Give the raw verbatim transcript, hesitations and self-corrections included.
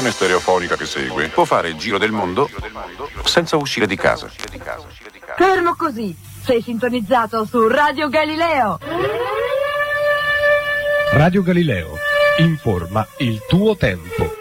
trasmissione stereofonica che segue può fare il giro del mondo senza uscire di casa. Fermo così, sei sintonizzato su Radio Galileo. Radio Galileo, informa il tuo tempo.